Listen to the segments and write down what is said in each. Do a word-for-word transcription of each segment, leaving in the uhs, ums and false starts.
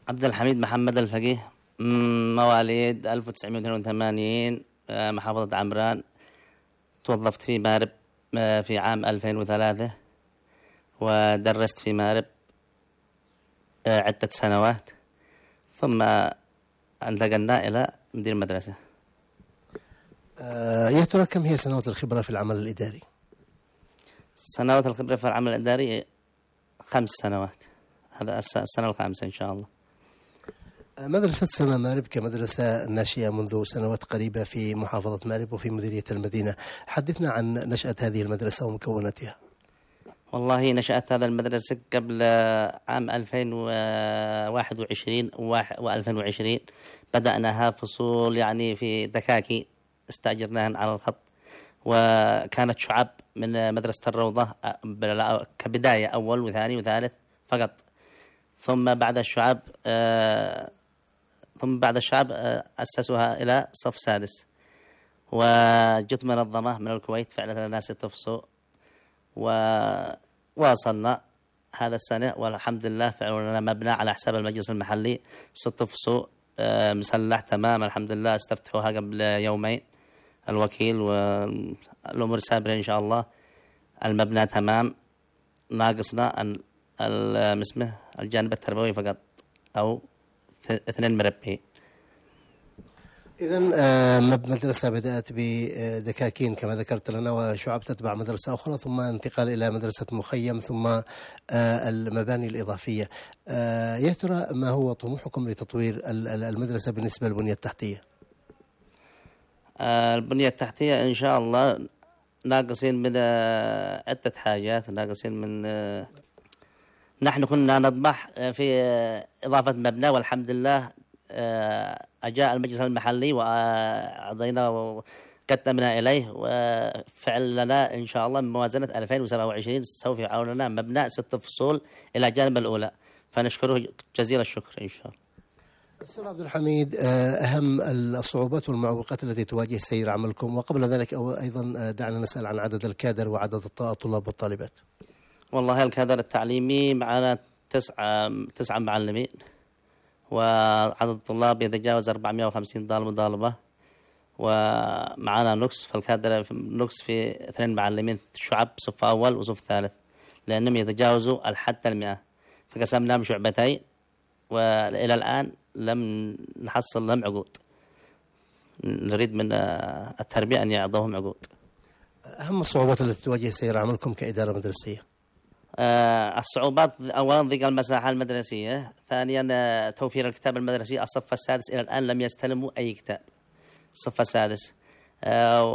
عبد الحميد محمد الفقيه. مم، مواليد ألف وتسعمائة واثنين وثمانين، آه، محافظة عمران. توظفت في مارب آه، في عام ألفين وثلاثة، ودرست في مارب آه، عدة سنوات، ثم انتقلنا إلى مدير مدرسة. آه، يا ترى كم هي سنوات الخبرة في العمل الإداري؟ سنوات الخبرة في العمل الإداري خمس سنوات، هذا الس- السنة الخامسة إن شاء الله. آه، مدرسة سما مارب كمدرسة ناشئة منذ سنوات قريبة في محافظة مارب وفي مديرية المدينة، حدثنا عن نشأة هذه المدرسة ومكوناتها. والله نشأت هذا المدرسة قبل آه، عام ألفين وواحد وعشرين وألفين وعشرين. بدأناها فصول يعني في دكاكي، استأجرناها على الخط، وكانت شعب من مدرسة الروضة آه، بلا- كبداية أول وثاني وثالث فقط. ثم بعد الشعب آه، ثم بعد الشعب آه، أسسوها إلى صف سادس، وجت منظمة من الكويت فعلت لنا ست فصول، وواصلنا هذا السنة والحمد لله. فعلوا لنا مبنى على حساب المجلس المحلي، ست فصول آه، مسلح تمام الحمد لله. استفتحوها قبل يومين الوكيل، والأمور سابرة إن شاء الله. المبنى تمام، ناقصنا ال- ال- اسمه الجانب التربوي فقط، أو ث- اثنين مربين. إذا مدرسة بدأت بدكاكين كما ذكرت لنا، وشعب تتبع مدرسة أخرى، ثم انتقال إلى مدرسة مخيم، ثم آه، المباني الإضافية. آه، يا ترى ما هو طموحكم لتطوير ال- ال- المدرسة بالنسبة للبنية التحتية؟ آه، البنية التحتية إن شاء الله ناقصين من آه، عدة حاجات. ناقصين من آه، نحن كنا نطمح آه، في آه، إضافة مبنى، والحمد لله آه، أجاء المجلس المحلي وأعطينا وقدمنا إليه، وفعل لنا إن شاء الله من موازنة ألفين وسبعة وعشرين سوف يعاون لنا مبنى ست فصول إلى جانب الأولى، فنشكره جزيل الشكر إن شاء الله. أستاذ عبد الحميد، آه، أهم الصعوبات والمعوقات التي تواجه سير عملكم، وقبل ذلك أو أيضا آه، دعنا نسأل عن عدد الكادر وعدد الط- الطلاب والطالبات. والله الكادر التعليمي معنا تسعة تسعة معلمين، وعدد الطلاب يتجاوز أربعمائة وخمسين طالب وطالبة، ومعنا نقص في الكادر، في نقص في اثنين معلمين شعب صف أول وصف ثالث، لأنهم يتجاوزوا الحد المئة، فقسمناهم شعبتين، وإلى الآن لم نحصل لهم عقود. نريد من آه، التربية أن يعطوهم عقود. أهم الصعوبات التي تواجه سير عملكم كإدارة مدرسية؟ آه، الصعوبات أولا ضيق المساحة المدرسية، ثانيا آه، توفير الكتاب المدرسي. الصف السادس إلى الآن لم يستلموا أي كتاب، الصف السادس. آه،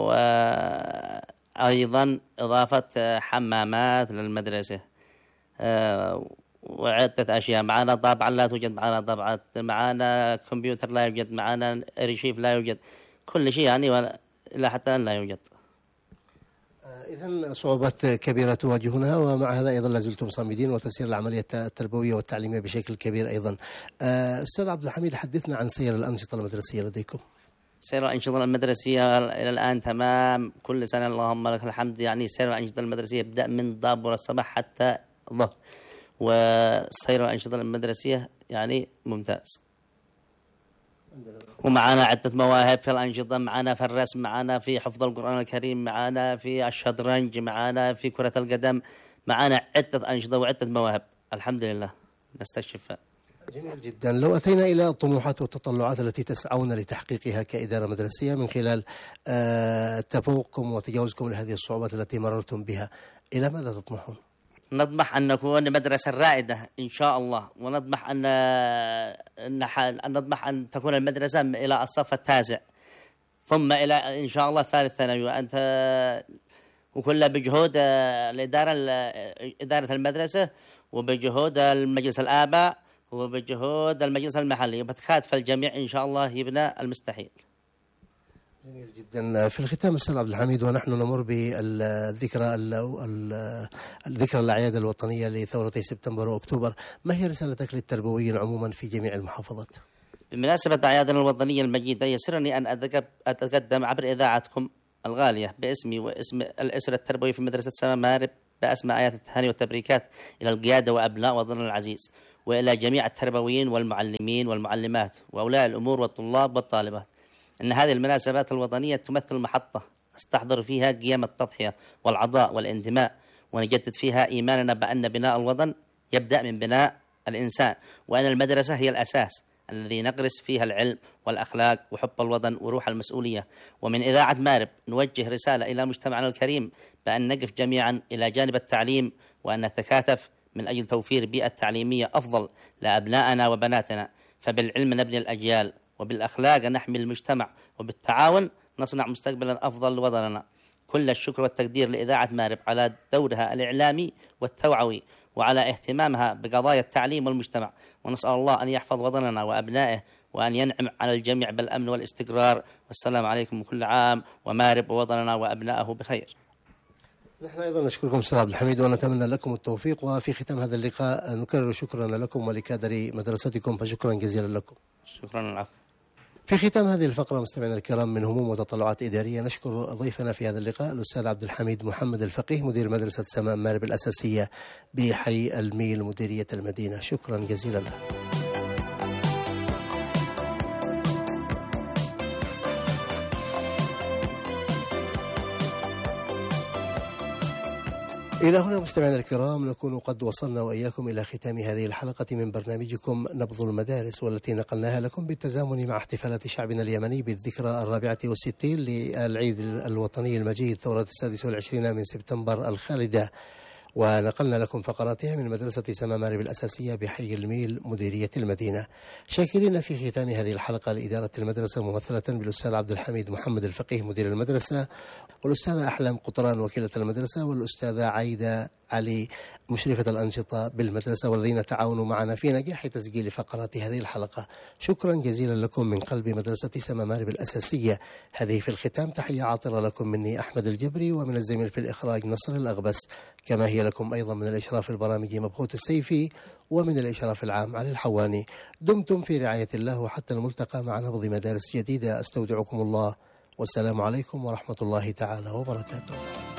وأيضا إضافة آه، حمامات للمدرسة، آه، وعدة أشياء. معنا طابعة لا توجد، معنا طابعة، معنا كمبيوتر لا يوجد، معنا أرشيف لا يوجد، كل شيء يعني ولا- إلى حتى الآن لا يوجد. إذا صعوبات كبيرة تواجهونها، ومع هذا أيضا لازلتم صامدين وتسير العملية التربوية والتعليمية بشكل كبير أيضا. آه، أستاذ عبد الحميد، حدثنا عن سير الأنشطة المدرسية لديكم. سير الأنشطة المدرسية إلى الآن تمام، كل سنة اللهم لك الحمد. يعني سير الأنشطة المدرسية يبدأ من ضابر الصباح حتى الظهر، وسير الأنشطة المدرسية يعني ممتاز. ومعنا عدة مواهب في الأنشطة، معنا في الرسم، معنا في حفظ القرآن الكريم، معنا في الشطرنج، معنا في كرة القدم، معنا عدة أنشطة وعدة مواهب الحمد لله نستكشف. جميل جدا. لو أتينا إلى الطموحات والتطلعات التي تسعون لتحقيقها كإدارة مدرسية من خلال آه، تفوقكم وتجاوزكم لهذه الصعوبات التي مررتم بها، إلى ماذا تطمحون؟ نطمح أن نكون مدرسة رائدة إن شاء الله، ونطمح أن أن ح- أن نطمح أن تكون المدرسة إلى الصف التاسع، ثم إلى إن شاء الله الثالث ثانوي. وأنت وكلها بجهود آه، الإدارة ال- إدارة المدرسة، وبجهود المجلس الآباء، وبجهود المجلس المحلي، وبتكاتف الجميع إن شاء الله يبنى المستحيل. جميل جدا. في الختام أستاذ عبد الحميد، ونحن نمر بالذكرى الذكرى الأعياد الوطنية لثورتي سبتمبر وأكتوبر، ما هي رسالتك للتربويين عموما في جميع المحافظات؟ بمناسبة أعيادنا الوطنية المجيدة، يسرني أن أتقب- أتقدم عبر إذاعتكم الغالية باسمي واسم الأسرة التربوية في مدرسة سما مارب بأسماء آيات التهاني والتبريكات إلى القيادة وأبناء وطننا العزيز، وإلى جميع التربويين والمعلمين والمعلمات وأولياء الأمور والطلاب والطالبات أن هذه المناسبات الوطنية تمثل محطة نستحضر فيها قيم التضحية والعطاء والانتماء، ونجدد فيها إيماننا بأن بناء الوطن يبدأ من بناء الإنسان، وأن المدرسة هي الأساس الذي نغرس فيها العلم والأخلاق وحب الوطن وروح المسؤولية. ومن إذاعة مارب نوجه رسالة إلى مجتمعنا الكريم بأن نقف جميعا إلى جانب التعليم، وأن نتكاتف من أجل توفير بيئة تعليمية أفضل لأبنائنا وبناتنا، فبالعلم نبني الأجيال، وبالأخلاق نحمي المجتمع، وبالتعاون نصنع مستقبلا أفضل لوطننا. كل الشكر والتقدير لإذاعة مارب على دورها الإعلامي والتوعوي وعلى اهتمامها بقضايا التعليم والمجتمع، ونسأل الله أن يحفظ وطننا وأبنائه وأن ينعم على الجميع بالأمن والاستقرار. والسلام عليكم، وكل عام ومارب ووطننا وأبنائه بخير. نحن أيضا نشكركم أستاذ عبد الحميد ونتمنى لكم التوفيق، وفي ختام هذا اللقاء نكرر شكرنا لكم ولكادر مدرستكم، فشكرا جزيلا لكم. شكرا العفو. في ختام هذه الفقرة مستمعينا الكرام من هموم وتطلعات إدارية، نشكر ضيفنا في هذا اللقاء الأستاذ عبد الحميد محمد الفقيه مدير مدرسة سماء مارب الأساسية بحي الميل مديرية المدينة، شكرا جزيلا له. إلى هنا مستمعينا الكرام نكون قد وصلنا وإياكم إلى ختام هذه الحلقة من برنامجكم نبض المدارس، والتي نقلناها لكم بالتزامن مع احتفالات شعبنا اليمني بالذكرى الرابعة والستين للعيد الوطني المجيد ثورة السادس والعشرين من سبتمبر الخالدة، ونقلنا لكم فقراتها من مدرسة سماء مارب الأساسية بحي الميل مديرية المدينة. شاكرين في ختام هذه الحلقة لإدارة المدرسة ممثلة بالأستاذ عبد الحميد محمد الفقيه مدير المدرسة، والأستاذة أحلام قطران وكيلة المدرسة، والأستاذة عايدة علي مشرفة الأنشطة بالمدرسة، والذين تعاونوا معنا في نجاح تسجيل فقرات هذه الحلقة. شكرا جزيلا لكم من قلب مدرسة سماء مارب الأساسية. هذه في الختام تحية عاطرة لكم مني أحمد الجبري، ومن الزميل في الإخراج نصر الأغبس، كما هي لكم أيضا من الإشراف البرامجي مبهوت السيفي، ومن الإشراف العام علي الحواني. دمتم في رعاية الله، وحتى الملتقى مع نبض مدارس جديدة. أستودعكم الله، والسلام عليكم ورحمة الله تعالى وبركاته.